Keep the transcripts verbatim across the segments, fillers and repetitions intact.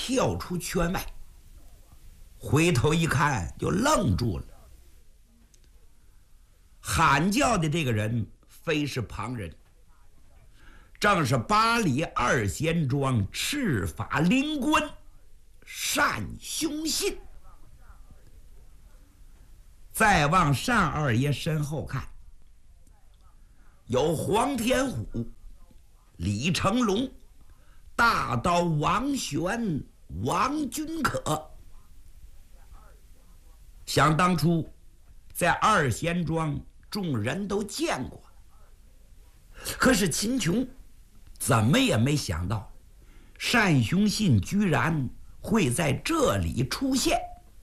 跳出圈外，回头一看就愣住了。喊叫的这个人非是旁人，正是巴黎二仙庄赤发灵官单雄信。再往单二爷身后看，有黄天虎、李成龙、大刀王玄、王君可。想当初在二仙庄众人都见过，可是秦琼怎么也没想到单雄信居然会在这里出现。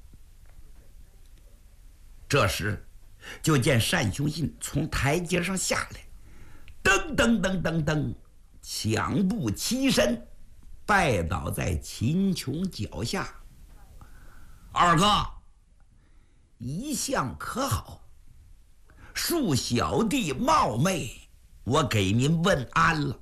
这时就见单雄信从台阶上下来，噔噔噔噔噔，抢步起身，拜倒在秦琼脚下。二哥一向可好，恕小弟冒昧，我给您问安了。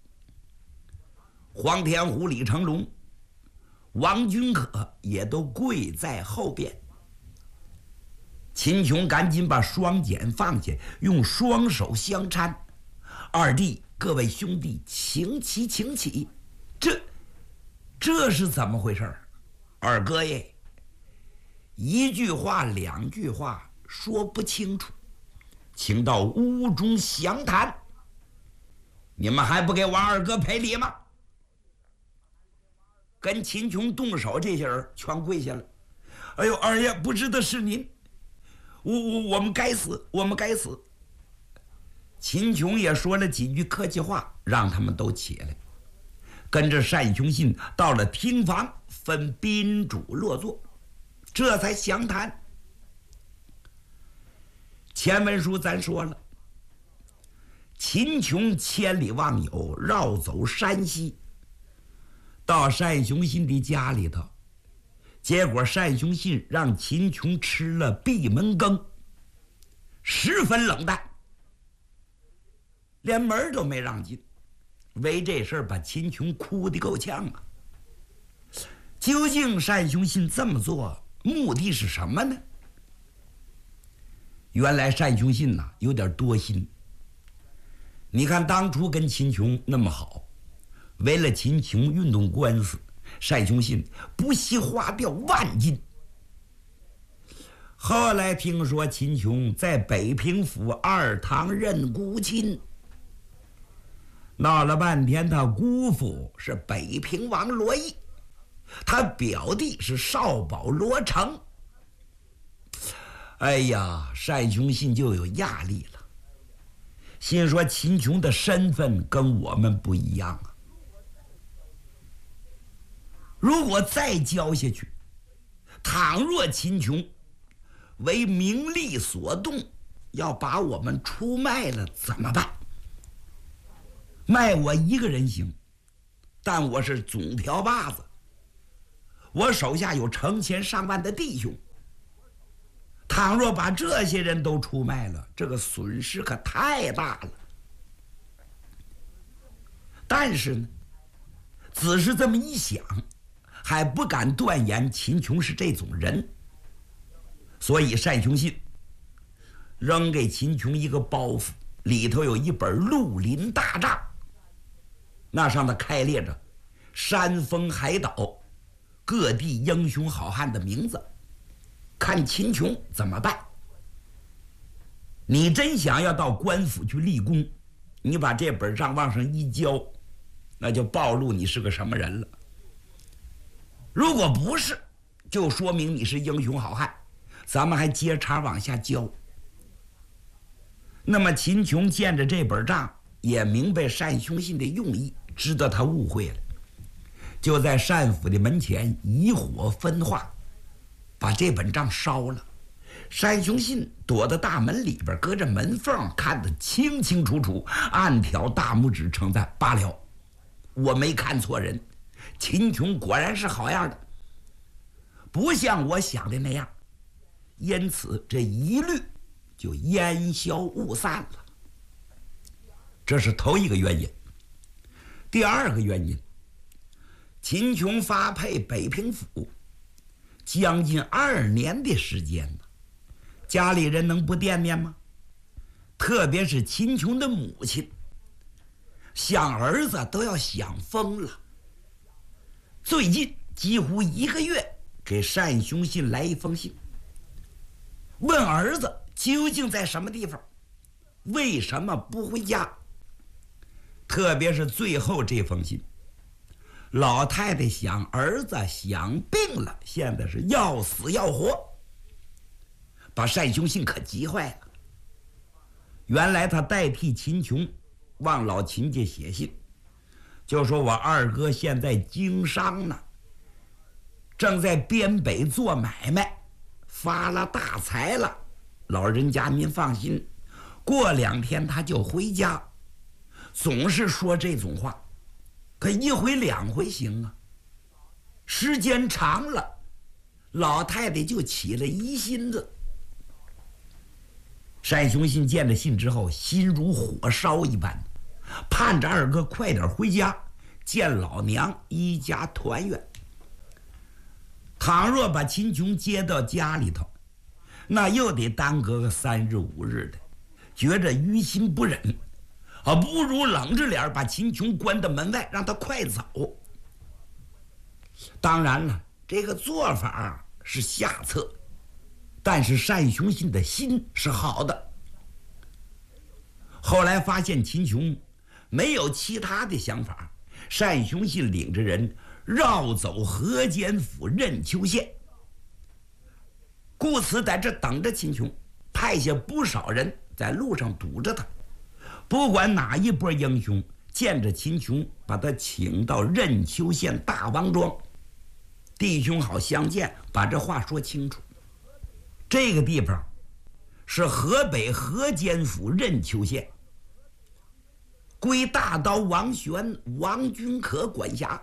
黄天虎、李成龙、王君可也都跪在后边。秦琼赶紧把双锏放下，用双手相搀。二弟，各位兄弟，请起，请起。这这是怎么回事？二哥耶，一句话两句话说不清楚，请到屋中详谈。你们还不给我二哥赔礼吗？跟秦琼动手这些人全跪下了。哎呦，二爷，不知道是您，我我我们该死，我们该死。秦琼也说了几句客气话，让他们都起来，跟着单雄信到了厅房，分宾主落座，这才详谈。前文书咱说了，秦琼千里望友，绕走山西，到单雄信的家里头，结果单雄信让秦琼吃了闭门羹，十分冷淡，连门都没让进。为这事儿把秦琼哭得够呛啊！究竟单雄信这么做目的是什么呢？原来单雄信呐有点多心。你看当初跟秦琼那么好，为了秦琼运动官司，单雄信不惜花掉万金。后来听说秦琼在北平府二堂任姑亲，闹了半天他姑父是北平王罗毅，他表弟是少保罗成。哎呀，单雄信就有压力了，心说秦琼的身份跟我们不一样啊，如果再交下去，倘若秦琼为名利所动，要把我们出卖了怎么办？卖我一个人行，但我是总瓢把子，我手下有成千上万的弟兄，倘若把这些人都出卖了，这个损失可太大了。但是呢，只是这么一想，还不敢断言秦琼是这种人，所以单雄信扔给秦琼一个包袱，里头有一本绿林大账，那上头开列着山峰海岛各地英雄好汉的名字，看秦琼怎么办。你真想要到官府去立功，你把这本账往上一交，那就暴露你是个什么人了。如果不是，就说明你是英雄好汉，咱们还接茬往下交。那么秦琼见着这本账，也明白单雄信的用意，知道他误会了，就在单府的门前以火分化，把这本账烧了。单雄信躲到大门里边，隔着门缝看得清清楚楚，暗挑大拇指称赞：罢了，我没看错人，秦琼果然是好样的，不像我想的那样。因此这疑虑就烟消雾散了。这是头一个原因。第二个原因， 秦琼发配北平府，将近二年的时间呢，家里人能不惦念吗？特别是秦琼的母亲，想儿子都要想疯了。最近几乎一个月给单雄信来一封信，问儿子究竟在什么地方，为什么不回家。特别是最后这封信，老太太想儿子想病了，现在是要死要活，把单雄信可急坏了。原来他代替秦琼往老秦家写信，就说我二哥现在经商呢，正在边北做买卖，发了大财了，老人家您放心，过两天他就回家。总是说这种话，可一回两回行啊，时间长了，老太太就起了疑心子。单雄信见了信之后，心如火烧一般，盼着二哥快点回家见老娘，一家团圆。倘若把秦琼接到家里头，那又得耽搁个三日五日的，觉着于心不忍啊，不如冷着脸把秦琼关到门外，让他快走。当然了，这个做法是下策，但是单雄信的心是好的。后来发现秦琼没有其他的想法，单雄信领着人绕走河间府任丘县，故此在这等着秦琼，派下不少人在路上堵着他。不管哪一波英雄见着秦琼，把他请到任丘县大王庄，弟兄好相见，把这话说清楚。这个地方是河北河间府任丘县，归大刀王玄、王君可管辖。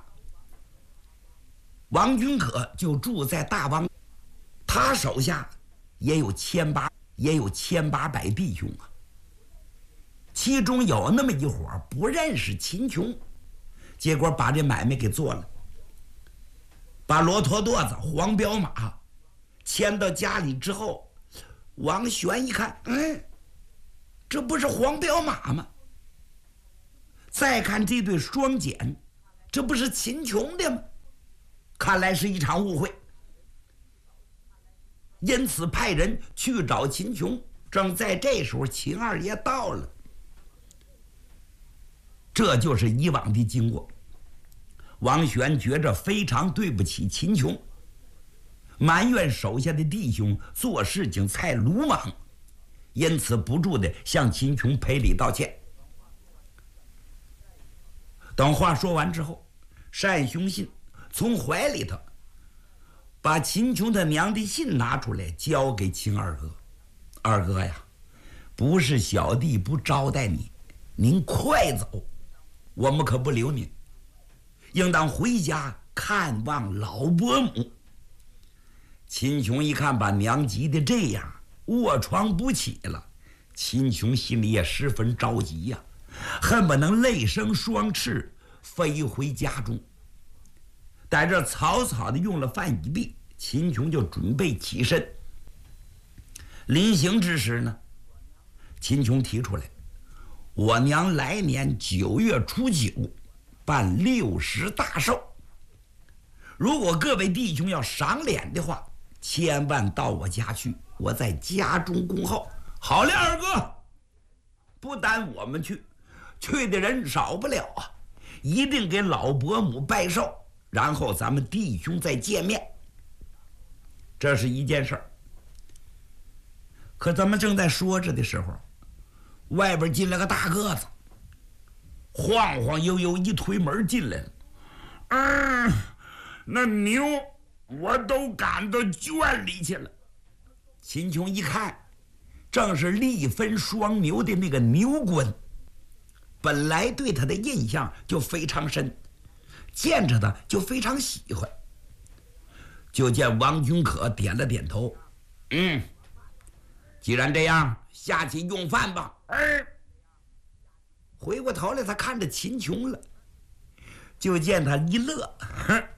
王君可就住在大王，他手下也有千八也有千八百弟兄啊。其中有那么一伙不认识秦琼，结果把这买卖给做了，把骆驼垛子、黄骠马牵到家里之后，王玄一看，嗯，这不是黄骠马吗？再看这对双锏，这不是秦琼的吗？看来是一场误会，因此派人去找秦琼。正在这时候，秦二爷到了。这就是以往的经过。王玄觉着非常对不起秦琼，埋怨手下的弟兄做事情太鲁莽，因此不住地向秦琼赔礼道歉。等话说完之后，单雄信从怀里头把秦琼他娘的信拿出来，交给秦二哥。二哥呀，不是小弟不招待你，您快走，我们可不留您，应当回家看望老伯母。秦琼一看把娘急得这样，卧床不起了，秦琼心里也十分着急呀、啊，恨不能泪生双翅飞回家中。在这草草的用了饭一毕，秦琼就准备起身。临行之时呢，秦琼提出来，我娘来年九月初九办六十大寿，如果各位弟兄要赏脸的话，千万到我家去，我在家中恭候。好嘞，二哥，不单我们去，去的人少不了啊，一定给老伯母拜寿，然后咱们弟兄再见面。这是一件事儿。可咱们正在说着的时候，外边进来个大个子，晃晃悠悠一推门进来了。嗯，那牛我都赶到圈里去了。秦琼一看，正是力分双牛的那个牛倌，本来对他的印象就非常深，见着他就非常喜欢。就见王君可点了点头，嗯，既然这样，下去用饭吧。哎，回过头来，他看着秦琼了。 就见他一乐，哼，